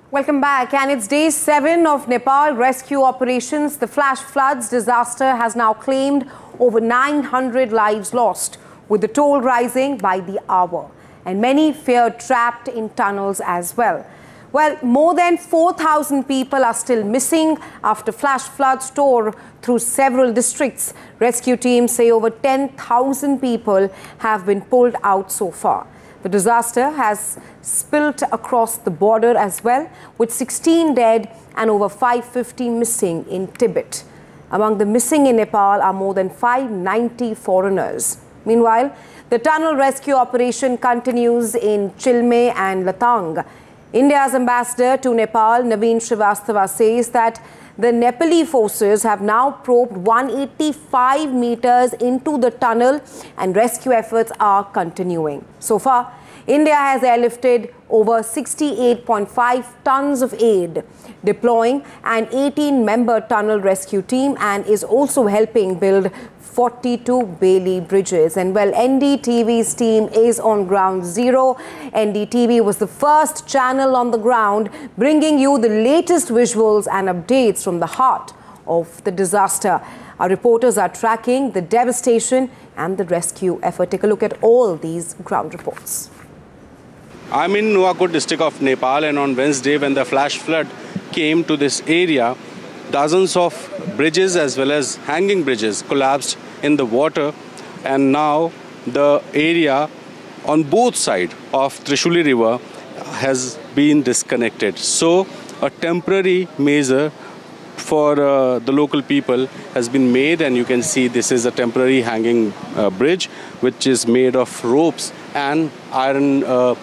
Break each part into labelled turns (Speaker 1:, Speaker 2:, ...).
Speaker 1: Welcome back, and it's day 7 of Nepal rescue operations. The flash floods disaster has now claimed over 900 lives lost, with the toll rising by the hour, and many fear trapped in tunnels as well. Well, more than 4,000 people are still missing after flash floods tore through several districts. Rescue teams say over 10,000 people have been pulled out so far. The disaster has spilled across the border as well, with 16 dead and over 550 missing in Tibet. Among the missing in Nepal are more than 590 foreigners. Meanwhile, the tunnel rescue operation continues in Chilme and Latang. India's ambassador to Nepal, Naveen Srivastava, says that the Nepali forces have now probed 185 meters into the tunnel and rescue efforts are continuing. So far, India has airlifted over 68.5 tons of aid, deploying an 18-member tunnel rescue team, and is also helping build 42 Bailey bridges. And well, NDTV's team is on ground zero. NDTV was the first channel on the ground, bringing you the latest visuals and updates from the heart of the disaster. Our reporters are tracking the devastation and the rescue effort. Take a look at all these ground reports.
Speaker 2: I'm in Nuwakot district of Nepal, and on Wednesday, when the flash flood came to this area, dozens of bridges as well as hanging bridges collapsed in the water, and now the area on both sides of Trishuli River has been disconnected. So a temporary measure for the local people has been made, and you can see this is a temporary hanging bridge which is made of ropes and iron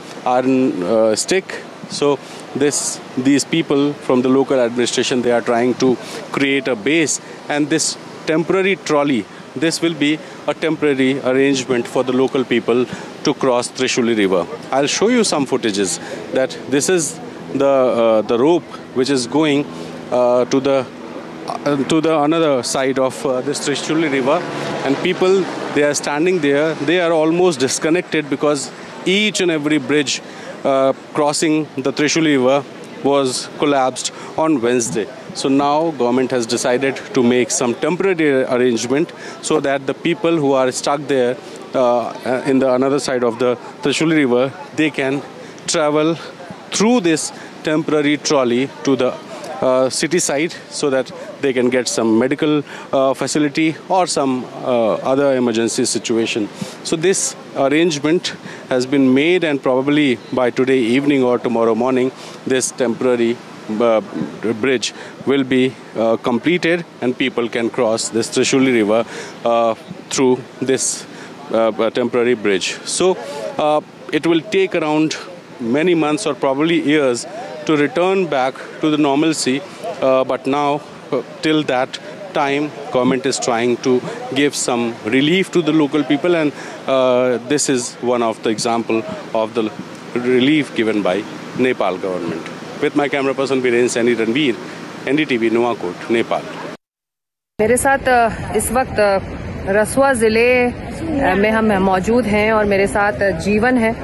Speaker 2: stick. So these people from the local administration, they are trying to create a base, and this temporary trolley, this will be a temporary arrangement for the local people to cross Trishuli River. I'll show you some footages that this is the rope which is going to the another side of this Trishuli River, and people, they are standing there. They are almost disconnected because each and every bridge crossing the Trishuli River was collapsed on Wednesday. So now government has decided to make some temporary arrangement so that the people who are stuck there in the another side of the Trishuli River, they can travel through this temporary trolley to the city side, so that they can get some medical facility or some other emergency situation. So this arrangement has been made, and probably by today evening or tomorrow morning, this temporary bridge will be completed, and people can cross this Trishuli River through this temporary bridge. So it will take around many months or probably years to return back to the normalcy, but now till that time, government is trying to give some relief to the local people, and this is one of the example of the relief given by Nepal government. With my camera person Viren Saini Ranveer, NDTV Nuwakot, Nepal.
Speaker 3: मेरे साथ इस वक्त रसुआ जिले में हम मौजूद हैं और मेरे साथ जीवन है।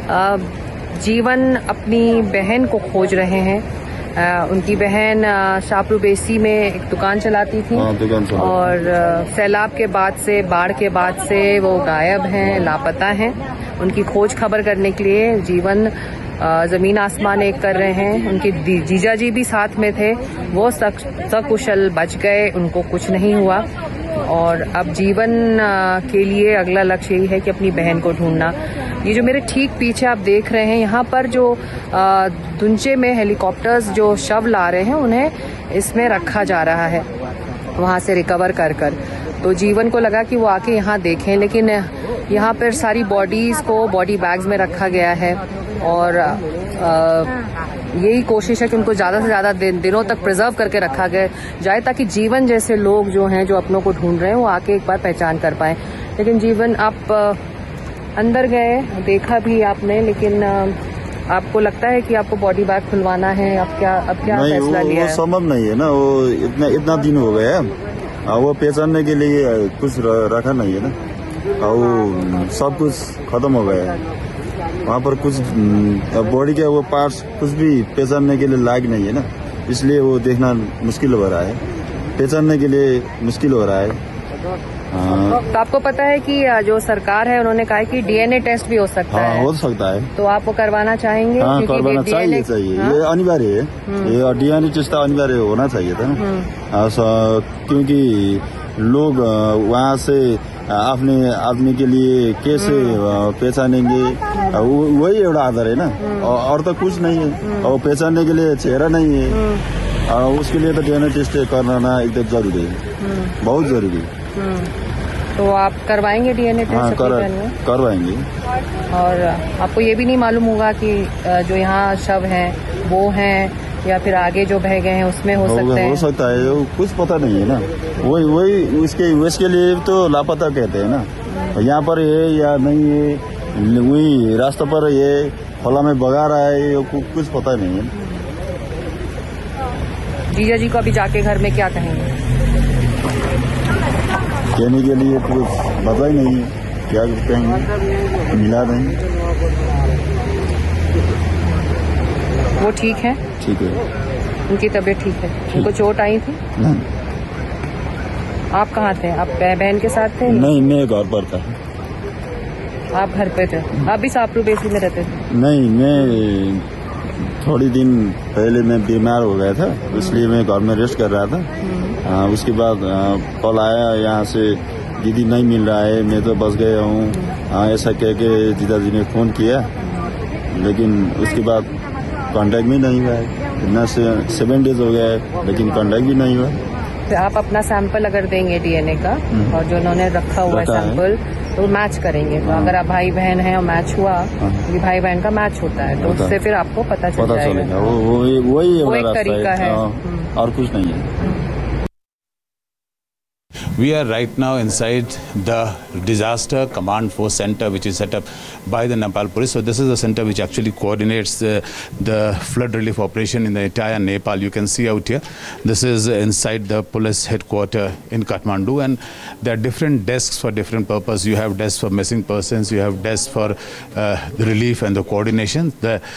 Speaker 3: जीवन अपनी बहन को खोज रहे हैं। उनकी बहन शापरू-बेसी में एक दुकान चलाती थी और सैलाब के बाद से, बाढ़ के बाद से वो गायब हैं, लापता हैं। उनकी खोज खबर करने के लिए जीवन जमीन आसमान एक कर रहे हैं। उनके जीजा जी भी साथ में थे, वो सकुशल बच गए, उनको कुछ नहीं हुआ। और अब जीवन के लिए अगला लक्ष्य यही है कि अपनी बहन को ढूंढना। ये जो मेरे ठीक पीछे आप देख रहे हैं, यहाँ पर जो दुंचे में हेलीकॉप्टर्स जो शव ला रहे हैं, उन्हें इसमें रखा जा रहा है, वहाँ से रिकवर कर कर। तो जीवन को लगा कि वो आके यहाँ देखें, लेकिन यहाँ पर सारी बॉडीज को बॉडी बैग्स में रखा गया है और यही कोशिश है कि उनको ज़्यादा से ज़्यादा दिनों तक प्रिजर्व करके रखा जाए, ताकि जीवन जैसे लोग जो हैं, जो अपनों को ढूंढ रहे हैं, वो आके एक बार पहचान कर पाएं। लेकिन जीवन, आप अंदर गए, देखा भी आपने, लेकिन आपको लगता है कि आपको बॉडी बैग खुलवाना है? अब क्या फैसला लिया है?
Speaker 4: वो संभव नहीं है ना, वो इतना दिन हो गया है, वो पहचानने के लिए कुछ रखा नहीं है ना, वो सब कुछ खत्म हो गया है। वहाँ पर कुछ बॉडी के वो पार्ट्स कुछ भी पहचानने के लिए लायक नहीं है ना, इसलिए वो देखना मुश्किल हो रहा है, पहचानने के लिए मुश्किल हो रहा है।
Speaker 3: तो आपको पता है कि जो सरकार है उन्होंने कहा है कि डीएनए टेस्ट भी हो सकता है।
Speaker 4: हो सकता है,
Speaker 3: तो आप वो करवाना चाहेंगे?
Speaker 4: हाँ, करवाना चाहिए। ये अनिवार्य है, ये डीएनए टेस्ट अनिवार्य होना चाहिए था ना, क्योंकि लोग वहाँ से अपने आदमी के लिए कैसे पहचानेंगे, वही एउटा आधार है ना, और तो कुछ नहीं है, और पहचानने के लिए चेहरा नहीं है, उसके लिए तो डीएनए टेस्ट करना एकदम जरूरी है, बहुत जरूरी है।
Speaker 3: तो आप करवाएंगे डीएनए टेस्ट?
Speaker 4: करवाएंगे।
Speaker 3: और आपको ये भी नहीं मालूम होगा कि जो यहाँ शव हैं वो हैं या फिर आगे जो बह गए हैं उसमें हो
Speaker 4: सकता है, कुछ पता नहीं है ना, वही उसके लिए तो लापता कहते हैं ना, यहाँ पर है या नहीं है, वही रास्ते पर ये खोला में बगा रहा है, कुछ पता नहीं है।
Speaker 3: जीजा जी को अभी जाके घर में क्या कहेंगे?
Speaker 4: कहने के लिए कुछ पता ही नहीं है, क्या कहेंगे, मिला नहीं।
Speaker 3: वो ठीक है?
Speaker 4: ठीक है,
Speaker 3: उनकी तबीयत ठीक है? उनको चोट आई थी?
Speaker 4: नहीं।
Speaker 3: आप कहाँ थे? आप बहन के साथ थे?
Speaker 4: नहीं, मैं घर पर था।
Speaker 3: आप घर पे थे? आप भी सापरू बेसी में रहते थे?
Speaker 4: नहीं, मैं थोड़ी दिन पहले मैं बीमार हो गया था, इसलिए मैं घर में रेस्ट कर रहा था। उसके बाद कॉल आया यहाँ से, दीदी नहीं मिल रहा है, मैं तो बस गया हूँ, ऐसा कह के जीजा जी ने फोन किया, लेकिन उसके बाद कांटेक्ट भी नहीं हुआ है, इतना 7 डेज हो गया है, लेकिन कांटेक्ट भी नहीं हुआ।
Speaker 3: तो आप अपना सैंपल अगर देंगे डीएनए का, और जो उन्होंने रखा हुआ है सैंपल, तो मैच करेंगे। तो अगर आप भाई बहन हैं और मैच हुआ, क्योंकि भाई बहन का मैच होता है, तो उससे फिर आपको पता चल जाएगा।
Speaker 4: वही
Speaker 3: एक तरीका है,
Speaker 4: और कुछ नहीं है।
Speaker 5: We are right now inside the Disaster Command Force Center, which is set up by the Nepal Police. So this is the center which actually coordinates the flood relief operation in the entire Nepal. You can see out here, this is inside the police headquarters in Kathmandu, and there are different desks for different purposes. You have desks for missing persons, you have desks for the relief and the coordination,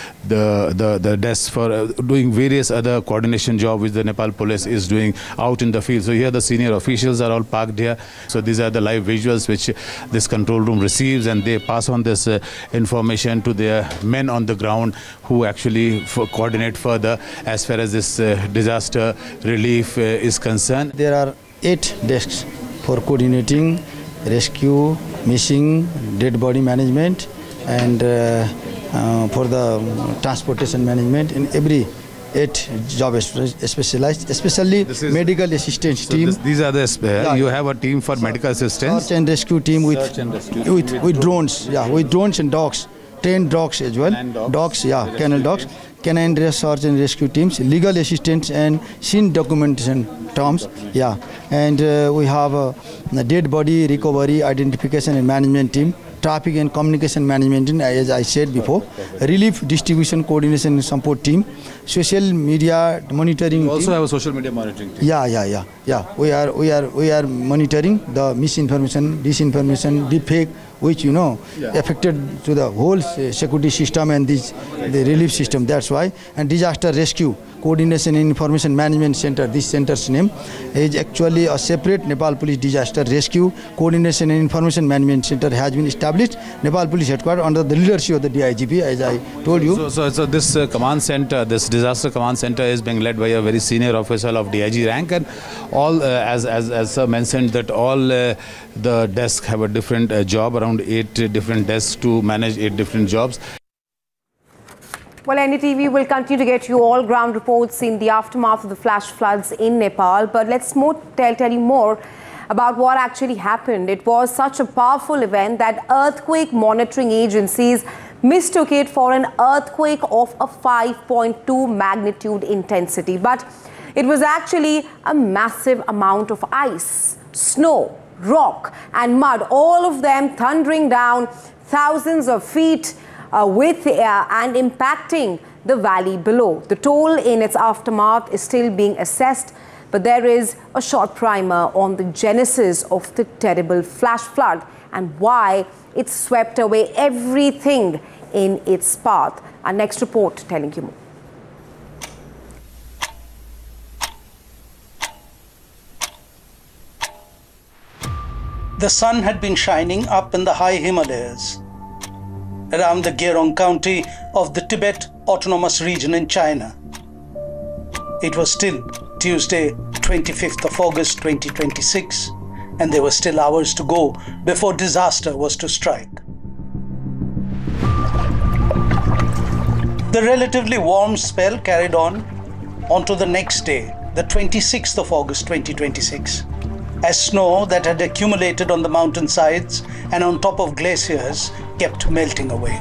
Speaker 5: the desks for doing various other coordination job which the Nepal Police is doing out in the field. So here the senior officials are all parked here. So these are the live visuals which this control room receives, and they pass on this information to their men on the ground who actually coordinate further as far as this disaster relief is concerned.
Speaker 6: There are 8 desks for coordinating rescue, missing, dead body management, and for the transportation management in every 8 job specialized, especially medical assistance team.
Speaker 5: These are the you have a team for medical assistance.
Speaker 6: Search and rescue team with drones, with drones and dogs, trained dogs as well. Dogs, kennel dogs, canine search and rescue teams, legal assistance and scene documentation terms, and we have a dead body recovery, identification and management team. Traffic and communication management, as I said before, relief distribution coordination and support team, social media monitoring.
Speaker 5: You also
Speaker 6: team.
Speaker 5: have a social media monitoring team.
Speaker 6: Yeah. We are monitoring the misinformation, disinformation, deepfake, which affected to the whole security system and the relief system. That's why. And disaster rescue coordination and information management center. This center's name is actually a separate Nepal Police Disaster Rescue Coordination and Information Management Center has been established. Nepal Police headquarters under the leadership of the DIGP, as I told you.
Speaker 5: So this command center, this disaster command center, is being led by a very senior officer of DIG rank, and all as sir mentioned that all the desks have a different job, around 8 different desks to manage 8 different jobs.
Speaker 1: Well, NDTV will continue to get you all ground reports in the aftermath of the flash floods in Nepal. But let's tell you more about what actually happened. It was such a powerful event that earthquake monitoring agencies mistook it for an earthquake of a 5.2 magnitude intensity. But it was actually a massive amount of ice, snow, rock and mud, all of them thundering down thousands of feet with air and impacting the valley below. The toll in its aftermath is still being assessed, but there is a short primer on the genesis of the terrible flash flood and why it swept away everything in its path. Our next report telling you more.
Speaker 7: The sun had been shining up in the high Himalayas around the Gerong County of the Tibet Autonomous Region in China. It was still Tuesday, 25th of August 2026, and there were still hours to go before disaster was to strike. The relatively warm spell carried on onto the next day, the 26th of August 2026, as snow that had accumulated on the mountainsides and on top of glaciers kept melting away.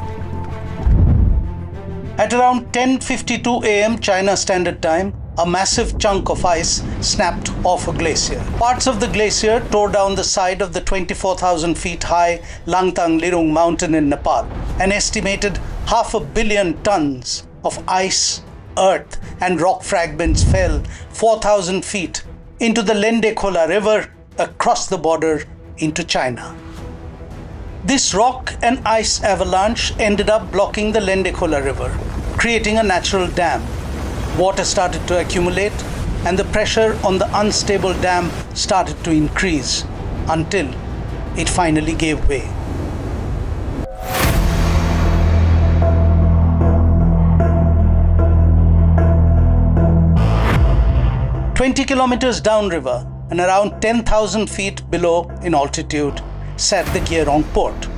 Speaker 7: At around 10:52 a.m. China Standard Time, a massive chunk of ice snapped off a glacier. Parts of the glacier tore down the side of the 24,000 feet high Langtang Lirung mountain in Nepal. An estimated 500 million tons of ice, earth and rock fragments fell 4,000 feet into the Lende Khola River across the border into China. This rock and ice avalanche ended up blocking the Lende Khola River, creating a natural dam. Water started to accumulate and the pressure on the unstable dam started to increase until it finally gave way. "20 kilometers downriver and around 10,000 feet below in altitude sat the Gerong port,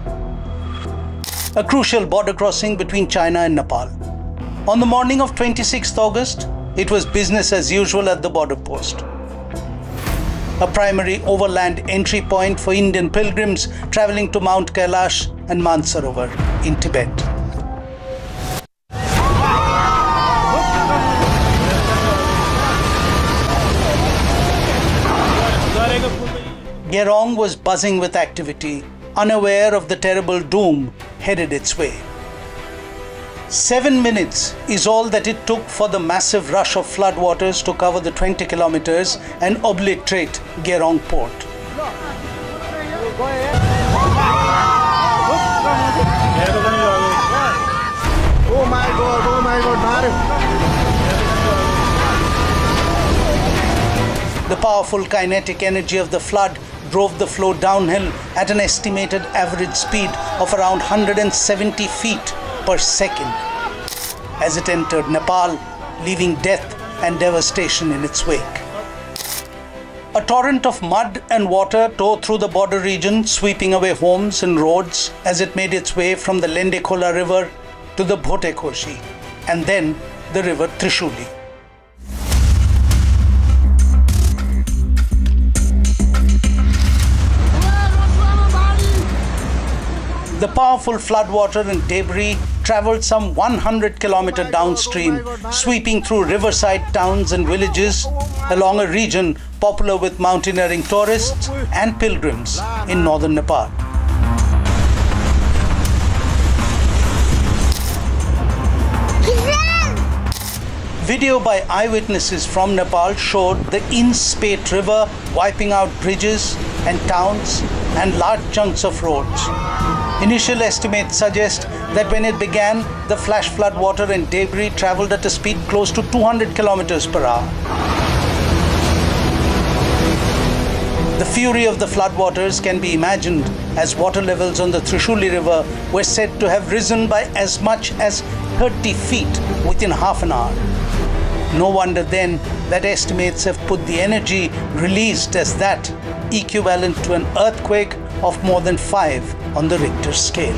Speaker 7: a crucial border crossing between China and Nepal. On the morning of 26th August, it was business as usual at the border post, a primary overland entry point for Indian pilgrims traveling to Mount Kailash and Mansarovar in Tibet. Gerong was buzzing with activity, unaware of the terrible doom headed its way. 7 minutes is all that it took for the massive rush of floodwaters to cover the 20 kilometers and obliterate Gerong port.
Speaker 8: Oh my God,
Speaker 7: The powerful kinetic energy of the flood drove the flow downhill at an estimated average speed of around 170 feet per second as it entered Nepal, leaving death and devastation in its wake. A torrent of mud and water tore through the border region, sweeping away homes and roads as it made its way from the Lende Khola River to the Bhote Koshi and then the river Trishuli. The powerful floodwater and debris traveled some 100 kilometers downstream, sweeping through riverside towns and villages along a region popular with mountaineering tourists and pilgrims in northern Nepal. Video by eyewitnesses from Nepal showed the In-Spate River wiping out bridges and towns and large chunks of roads. Initial estimates suggest that when it began, the flash flood water and debris traveled at a speed close to 200 kilometers per hour. The fury of the floodwaters can be imagined as water levels on the Trishuli River were said to have risen by as much as 30 feet within half an hour. No wonder then that estimates have put the energy released as that equivalent to an earthquake of more than 5 on the Richter scale.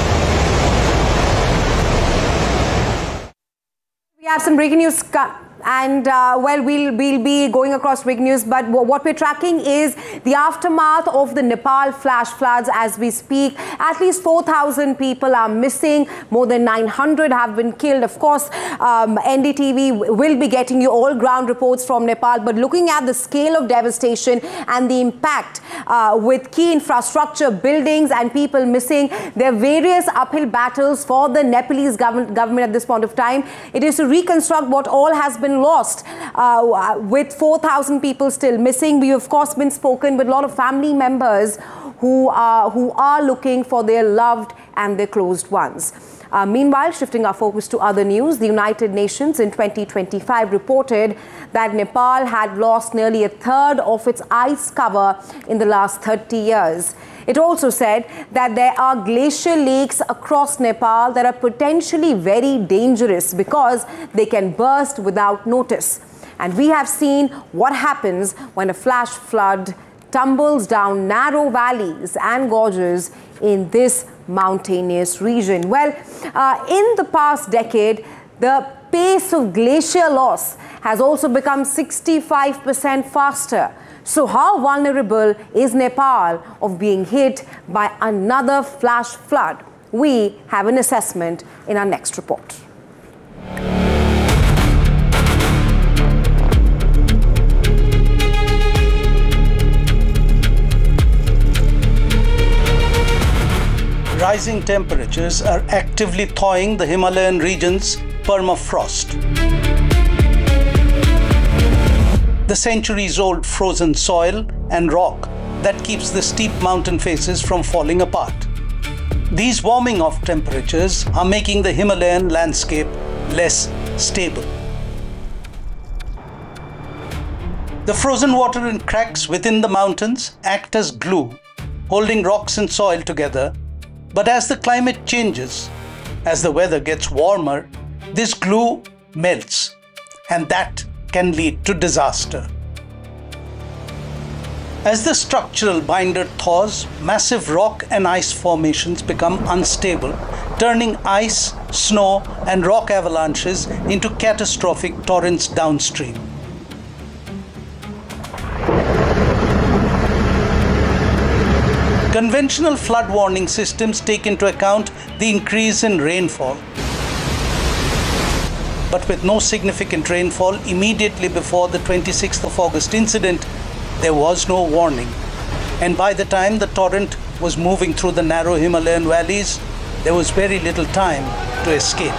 Speaker 1: We have some breaking news and well, we'll be going across breaking news, but what we're tracking is the aftermath of the Nepal flash floods as we speak. At least 4,000 people are missing, more than 900 have been killed. Of course, NDTV will be getting you all ground reports from Nepal, but looking at the scale of devastation and the impact with key infrastructure, buildings and people missing, there are various uphill battles for the Nepalese government at this point of time. It is to reconstruct what all has been lost, with 4,000 people still missing. We've of course been spoken with a lot of family members who are looking for their loved and their closed ones. Meanwhile, shifting our focus to other news, the United Nations in 2025 reported that Nepal had lost nearly a third of its ice cover in the last 30 years. It also said that there are glacial lakes across Nepal that are potentially very dangerous because they can burst without notice. And we have seen what happens when a flash flood tumbles down narrow valleys and gorges in this mountainous region. Well, in the past decade, the pace of glacier loss has also become 65% faster. So how vulnerable is Nepal of being hit by another flash flood? We have an assessment in our next report.
Speaker 7: Rising temperatures are actively thawing the Himalayan region's permafrost. The centuries-old frozen soil and rock that keeps the steep mountain faces from falling apart. These warming of temperatures are making the Himalayan landscape less stable. The frozen water in cracks within the mountains act as glue, holding rocks and soil together. But as the climate changes, as the weather gets warmer, this glue melts, and that can lead to disaster. As the structural binder thaws, massive rock and ice formations become unstable, turning ice, snow, and rock avalanches into catastrophic torrents downstream. Conventional flood warning systems take into account the increase in rainfall. But with no significant rainfall immediately before the 26th of August incident, there was no warning. And by the time the torrent was moving through the narrow Himalayan valleys, there was very little time to escape.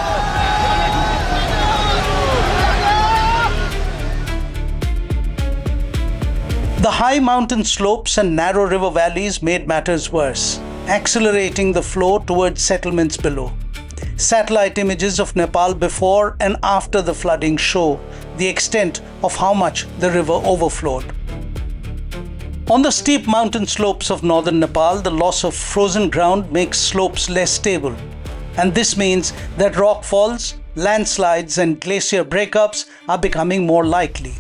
Speaker 7: The high mountain slopes and narrow river valleys made matters worse, accelerating the flow towards settlements below. Satellite images of Nepal before and after the flooding show the extent of how much the river overflowed. On the steep mountain slopes of northern Nepal, the loss of frozen ground makes slopes less stable. And this means that rockfalls, landslides, and glacier breakups are becoming more likely.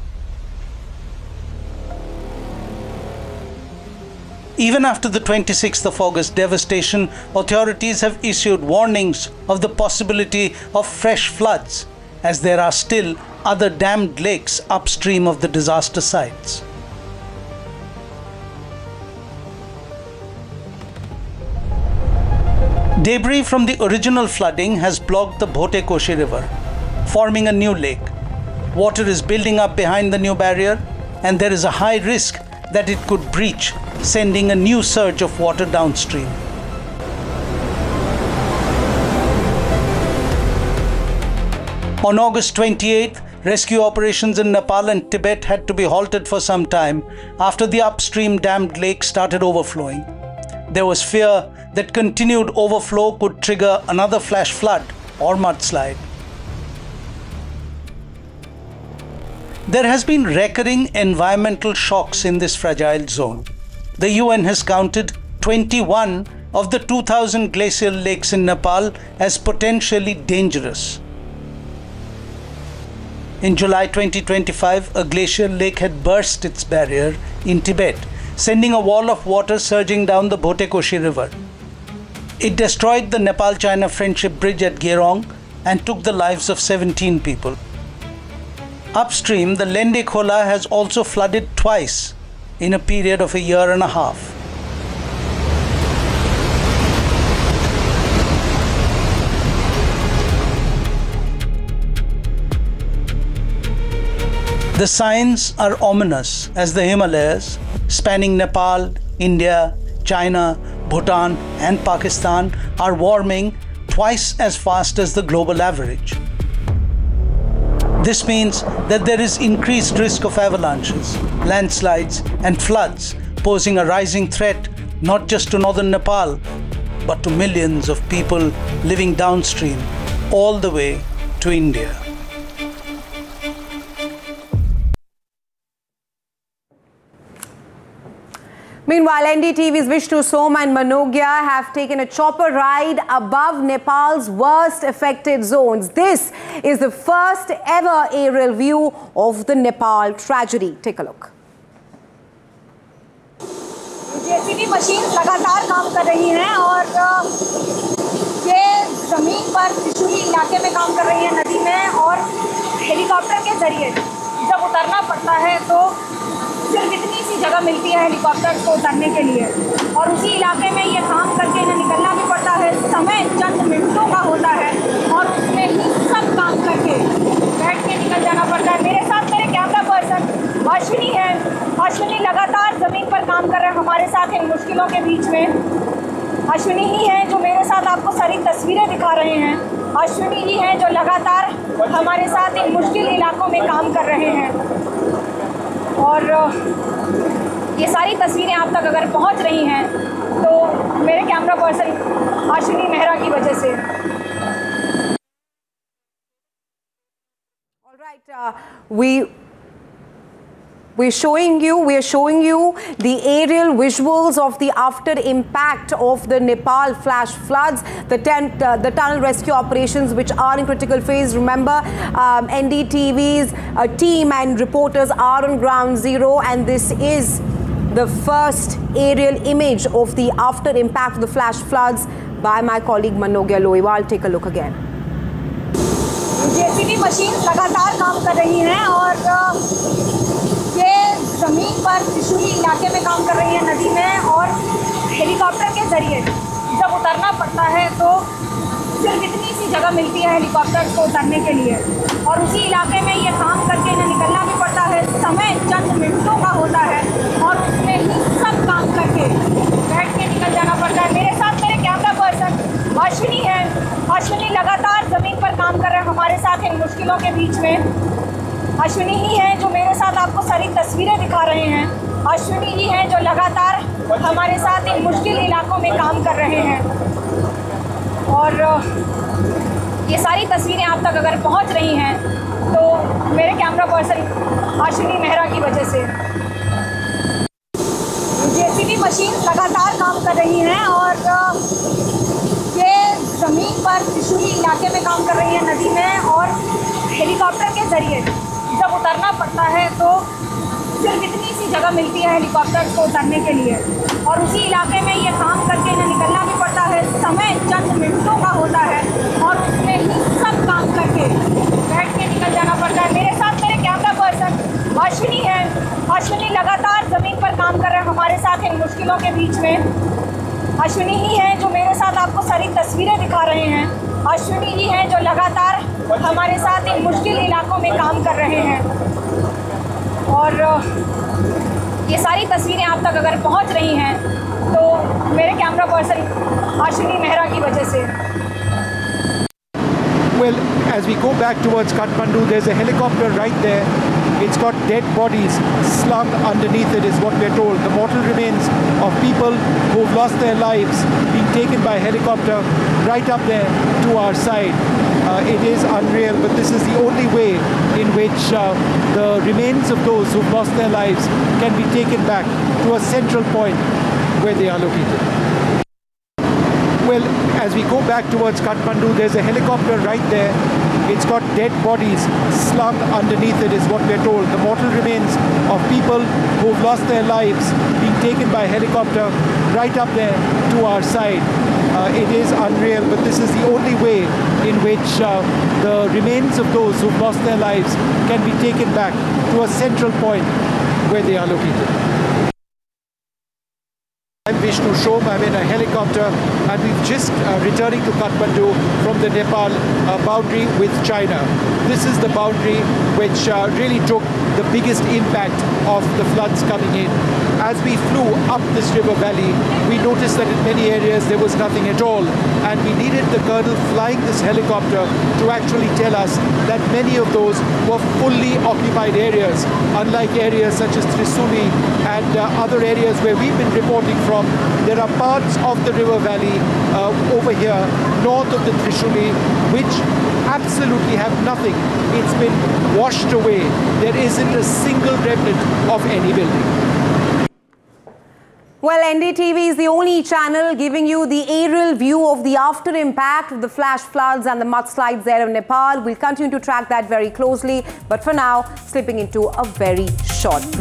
Speaker 7: Even after the 26th of August devastation, authorities have issued warnings of the possibility of fresh floods, as there are still other dammed lakes upstream of the disaster sites. Debris from the original flooding has blocked the Bhote Koshi River, forming a new lake. Water is building up behind the new barrier, and there is a high risk that it could breach, sending a new surge of water downstream. On August 28th, rescue operations in Nepal and Tibet had to be halted for some time after the upstream dammed lake started overflowing. There was fear that continued overflow could trigger another flash flood or mudslide. There has been recurring environmental shocks in this fragile zone. The UN has counted 21 of the 2,000 glacial lakes in Nepal as potentially dangerous. In July 2025, a glacial lake had burst its barrier in Tibet, sending a wall of water surging down the Bhote Koshi River. It destroyed the Nepal-China Friendship Bridge at Gerong and took the lives of 17 people. Upstream, the Lende Khola has also flooded twice in a period of a year and a half. The signs are ominous as the Himalayas, spanning Nepal, India, China, Bhutan, and Pakistan, are warming twice as fast as the global average. This means that there is increased risk of avalanches, landslides, and floods, posing a rising threat not just to northern Nepal, but to millions of people living downstream, all the way to India.
Speaker 1: Meanwhile, NDTV's Vishnu Som and Manogia have taken a chopper ride above Nepal's worst affected zones. This is the first ever aerial view of the Nepal tragedy. Take a look.
Speaker 9: JCB machine लगातार काम कर रही हैं और ये ज़मीन पर त्रिशूली इलाके में काम कर रही है, नदी में, और हेलीकॉप्टर के ज़रिए जब उतरना पड़ता है तो सिर्फ इतनी सी जगह मिलती है हेलीकॉप्टर को उतरने के लिए, और उसी इलाके में ये काम करके इन्हें निकलना भी पड़ता है। समय चंद मिनटों का होता है और उसमें ही सब काम करके बैठ के निकल जाना पड़ता है। मेरे साथ मेरे कैमरा पर्सन अश्विनी है। अश्विनी लगातार ज़मीन पर काम कर रहे हैं हमारे साथ इन मुश्किलों के बीच में। अश्विनी ही हैं जो मेरे साथ आपको सारी तस्वीरें दिखा रहे हैं। अश्विनी ही हैं जो लगातार हमारे साथ इन मुश्किल इलाकों में काम कर रहे हैं, और ये सारी तस्वीरें आप तक अगर पहुंच रही हैं तो मेरे कैमरा पर्सन अश्विनी मेहरा की वजह से।
Speaker 1: All right, we're showing you the aerial visuals of the after impact of the Nepal flash floods, the tunnel rescue operations which are in critical phase. Remember, NDTV's team and reporters are on ground zero, and this is the first aerial image of the after impact of the flash floods by my colleague Manogia Loiwal. Take a look again.
Speaker 9: JCB machine लगातार काम कर रही हैं और ये ज़मीन पर त्रिशूली इलाके में काम कर रही है, नदी में, और हेलीकॉप्टर के ज़रिए जब उतरना पड़ता है तो सिर्फ इतनी सी जगह मिलती है हेलीकॉप्टर को उतरने के लिए, और उसी इलाके में ये काम करके इन्हें निकलना भी पड़ता है। समय चंद मिनटों का होता है और उसमें ही सब काम करके बैठ के निकल जाना पड़ता है। मेरे साथ मेरे कैमरा पर्सन अश्विनी है। अश्विनी लगातार ज़मीन पर काम कर रहे हैं हमारे साथ इन मुश्किलों के बीच में। अश्विनी ही हैं जो मेरे साथ आपको सारी तस्वीरें दिखा रहे हैं। अश्विनी ही हैं जो लगातार हमारे साथ इन मुश्किल इलाकों में काम कर रहे हैं, और ये सारी तस्वीरें आप तक अगर पहुंच रही हैं तो मेरे कैमरा पर्सन अश्विनी मेहरा की वजह से। जेसीबी मशीन लगातार काम कर रही हैं और ये ज़मीन पर त्रिशूली इलाके में काम कर रही है, नदी में, और हेलीकॉप्टर के ज़रिए जब उतरना पड़ता है तो सिर्फ इतनी सी जगह मिलती है हेलीकॉप्टर को उतरने के लिए, और उसी इलाके में ये काम करके इन्हें निकलना भी पड़ता है। समय चंद मिनटों का होता है और उसमें ही सब काम करके बैठ के निकल जाना पड़ता है। मेरे साथ मेरे कैमरा पर्सन अश्विनी है। अश्विनी लगातार ज़मीन पर काम कर रहे हैं हमारे साथ इन मुश्किलों के बीच में। अश्विनी ही हैं जो मेरे साथ आपको सारी तस्वीरें दिखा रहे हैं। अश्विनी ही हैं जो लगातार हमारे साथ इन मुश्किल इलाकों में काम कर रहे हैं, और ये सारी तस्वीरें आप तक अगर पहुंच रही हैं तो मेरे कैमरा पर्सन अश्विनी मेहरा की वजह से।
Speaker 10: Well, as we go back towards Kathmandu, there's a helicopter right there. It's got dead bodies slung underneath it, is what we're told. The mortal remains of people who've lost their lives being taken by helicopter right up there to our side. It is unreal, but this is the only way in which the remains of those who've lost their lives can be taken back to a central point where they are located. Well, as we go back towards Kathmandu, there's a helicopter right there. It's got dead bodies slung underneath it, is what we're told. The mortal remains of people who've lost their lives being taken by helicopter right up there to our side. It is unreal, but this is the only way in which the remains of those who've lost their lives can be taken back to a central point where they are located. I'm Vishnu Som. I'm in a helicopter, and we're just returning to Kathmandu from the Nepal boundary with China. This is the boundary which really took the biggest impact of the floods coming in. as we flew up this river valley, we noticed that in many areas there was nothing at all. And we needed the colonel flying this helicopter to actually tell us that many of those were fully occupied areas, unlike areas such as Trisuli and other areas where we've been reporting from. There are parts of the river valley over here, north of the Trishuli, which absolutely have nothing. It's been washed away. There isn't a single remnant of any building.
Speaker 1: Well, NDTV is the only channel giving you the aerial view of the after impact of the flash floods and the mudslides there of Nepal. We'll continue to track that very closely. But for now, slipping into a very short break.